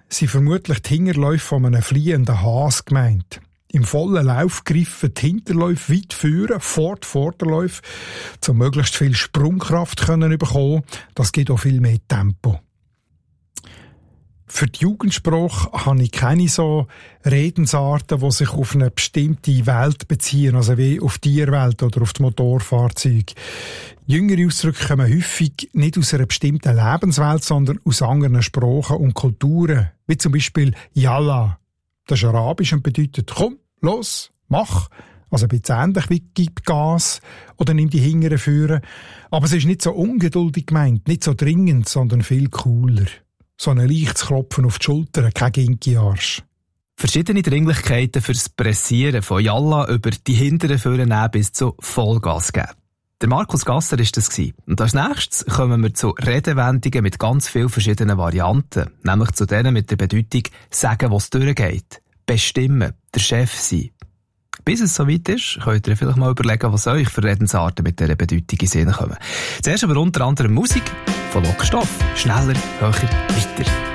sind vermutlich die Hinterläufe von einem fliehenden Hase gemeint. Im vollen Lauf greifen die Hinterläufe weit führen, vor die Vorderläufe, um möglichst viel Sprungkraft zu bekommen. Das gibt auch viel mehr Tempo. Für die Jugendsprache habe ich keine so Redensarten, die sich auf eine bestimmte Welt beziehen, also wie auf die Tierwelt oder auf die Motorfahrzeuge. Jüngere Ausdrücke kommen häufig nicht aus einer bestimmten Lebenswelt, sondern aus anderen Sprachen und Kulturen, wie zum Beispiel Yalla. Das ist arabisch und bedeutet «Komm, los, mach». Also ein bisschen ähnlich wie «Gib Gas» oder «Nimm die Hingere führen». Aber es ist nicht so ungeduldig gemeint, nicht so dringend, sondern viel cooler. So ein leichtes Klopfen auf die Schulter, kein Ginki-Arsch. Verschiedene Dringlichkeiten fürs Pressieren von Yalla über die hinteren Führer bis zu Vollgas geben. Der Markus Gasser war das. Und als nächstes kommen wir zu Redewendungen mit ganz vielen verschiedenen Varianten. Nämlich zu denen mit der Bedeutung sagen, was durchgeht. Bestimmen, der Chef sein. Bis es soweit ist, könnt ihr vielleicht mal überlegen, was euch für Redensarten mit dieser Bedeutung in Sinn kommen. Zuerst aber unter anderem Musik von Lockstoff. Schneller, höher, weiter.